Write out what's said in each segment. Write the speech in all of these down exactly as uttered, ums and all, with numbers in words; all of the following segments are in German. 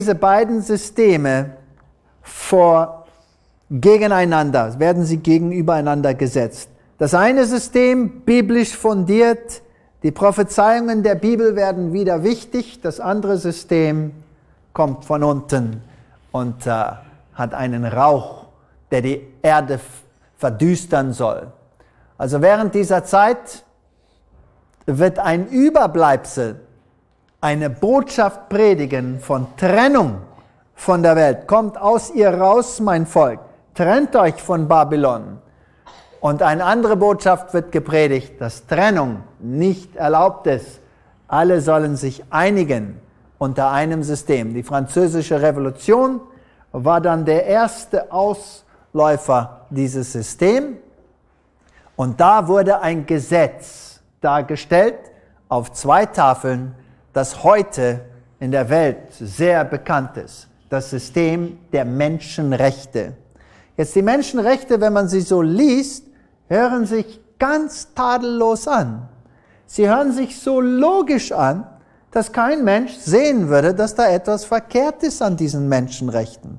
diese beiden Systeme vor gegeneinander, werden sie gegenübereinander gesetzt. Das eine System, biblisch fundiert, die Prophezeiungen der Bibel werden wieder wichtig. Das andere System kommt von unten und äh, hat einen Rauch, der die Erde verdüstern soll. Also während dieser Zeit wird ein Überbleibsel eine Botschaft predigen von Trennung von der Welt. Kommt aus ihr raus, mein Volk. Trennt euch von Babylon. Und eine andere Botschaft wird gepredigt, dass Trennung nicht erlaubt ist. Alle sollen sich einigen unter einem System. Die Französische Revolution war dann der erste Ausläufer dieses Systems. Und da wurde ein Gesetz dargestellt auf zwei Tafeln, das heute in der Welt sehr bekannt ist. Das System der Menschenrechte. Jetzt die Menschenrechte, wenn man sie so liest, hören sich ganz tadellos an. Sie hören sich so logisch an, dass kein Mensch sehen würde, dass da etwas verkehrt ist an diesen Menschenrechten.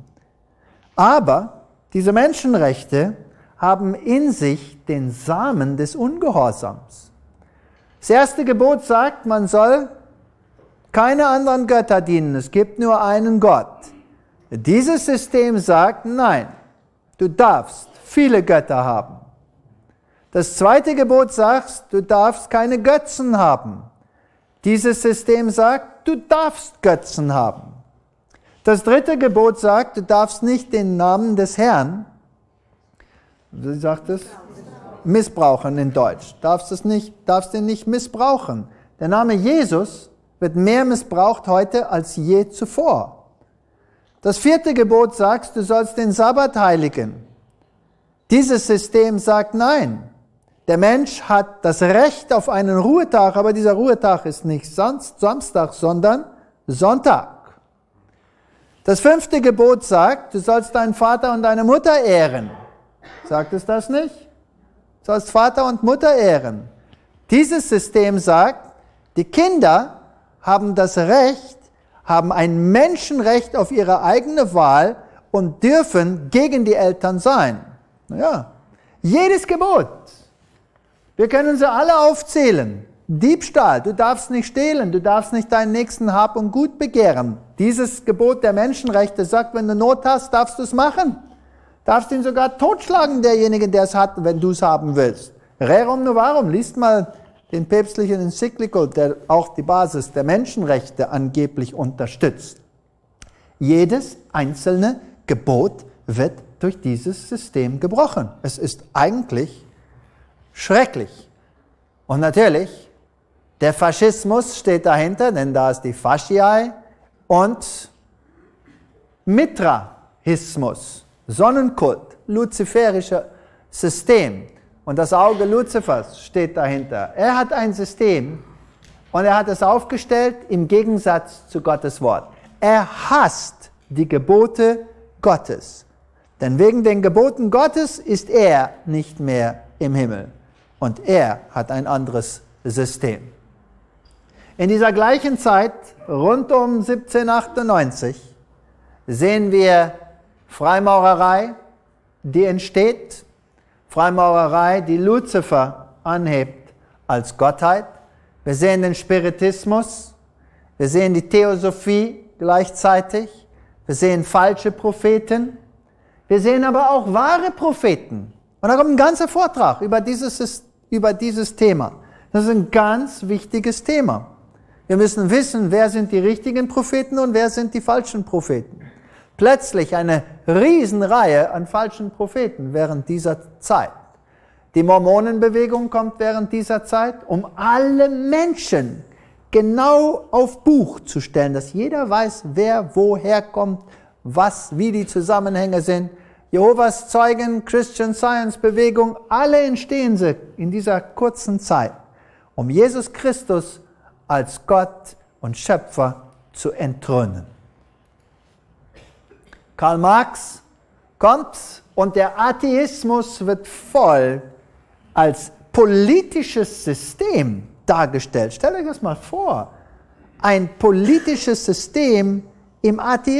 Aber diese Menschenrechte haben in sich den Samen des Ungehorsams. Das erste Gebot sagt, man soll keine anderen Götter dienen, es gibt nur einen Gott. Dieses System sagt, nein, du darfst viele Götter haben. Das zweite Gebot sagt, du darfst keine Götzen haben. Dieses System sagt, du darfst Götzen haben. Das dritte Gebot sagt, du darfst nicht den Namen des Herrn, wie sagt es? Missbrauchen in Deutsch. Darfst es nicht, darfst ihn nicht missbrauchen. Der Name Jesus wird mehr missbraucht heute als je zuvor. Das vierte Gebot sagt, du sollst den Sabbat heiligen. Dieses System sagt nein. Der Mensch hat das Recht auf einen Ruhetag, aber dieser Ruhetag ist nicht Samstag, sondern Sonntag. Das fünfte Gebot sagt, du sollst deinen Vater und deine Mutter ehren. Sagt es das nicht? Du sollst Vater und Mutter ehren. Dieses System sagt, die Kinder haben das Recht, haben ein Menschenrecht auf ihre eigene Wahl und dürfen gegen die Eltern sein. Naja, jedes Gebot. Wir können sie alle aufzählen. Diebstahl, du darfst nicht stehlen, du darfst nicht deinen nächsten Hab und Gut begehren. Dieses Gebot der Menschenrechte sagt, wenn du Not hast, darfst du es machen. Darfst ihn sogar totschlagen, derjenige, der es hat, wenn du es haben willst. Rerum novarum, liest mal den päpstlichen Enzyklika, der auch die Basis der Menschenrechte angeblich unterstützt. Jedes einzelne Gebot wird durch dieses System gebrochen. Es ist eigentlich schrecklich. Und natürlich, der Faschismus steht dahinter, denn da ist die Fasciae und Mithraismus, Sonnenkult, luziferischer System. Und das Auge Luzifers steht dahinter. Er hat ein System und er hat es aufgestellt im Gegensatz zu Gottes Wort. Er hasst die Gebote Gottes. Denn wegen den Geboten Gottes ist er nicht mehr im Himmel. Und er hat ein anderes System. In dieser gleichen Zeit, rund um siebzehnhundertachtundneunzig, sehen wir Freimaurerei, die entsteht. Freimaurerei, die Luzifer anhebt als Gottheit. Wir sehen den Spiritismus. Wir sehen die Theosophie gleichzeitig. Wir sehen falsche Propheten. Wir sehen aber auch wahre Propheten. Und da kommt ein ganzer Vortrag über dieses, über dieses Thema. Das ist ein ganz wichtiges Thema. Wir müssen wissen, wer sind die richtigen Propheten und wer sind die falschen Propheten. Plötzlich eine Riesenreihe an falschen Propheten während dieser Zeit. Die Mormonenbewegung kommt während dieser Zeit, um alle Menschen genau auf Buch zu stellen, dass jeder weiß, wer woher kommt, was, wie die Zusammenhänge sind. Jehovas Zeugen, Christian Science Bewegung, alle entstehen sie in dieser kurzen Zeit, um Jesus Christus als Gott und Schöpfer zu enthronen. Karl Marx kommt und der Atheismus wird voll als politisches System dargestellt. Stellt euch das mal vor. Ein politisches System, Im Atheismus